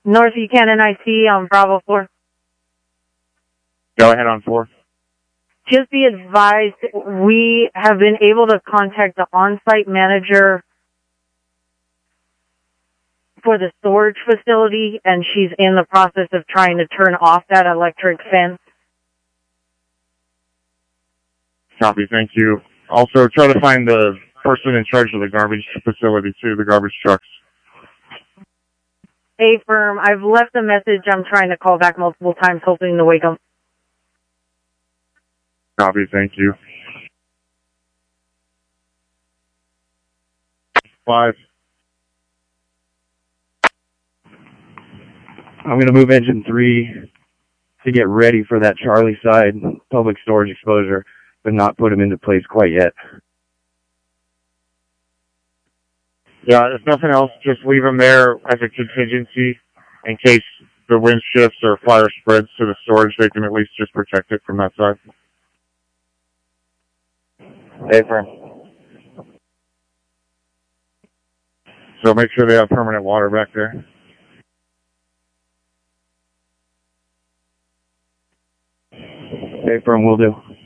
North Buchanan IC on Bravo 4. Go ahead on 4. Just be advised, we have been able to contact the on-site manager for the storage facility, and she's in the process of trying to turn off that electric fence. Copy, thank you. Also, try to find the person in charge of the garbage facility, too, the garbage trucks. Affirm, I've left a message. I'm trying to call back multiple times, hoping to wake up. Copy, thank you. 5. I'm going to move engine 3 to get ready for that Charlie side public storage exposure, but not put them into place quite yet. Yeah, if nothing else, just leave them there as a contingency in case the wind shifts or fire spreads to the storage. They can at least just protect it from that side. Affirm. So make sure they have permanent water back there. Affirm, will do.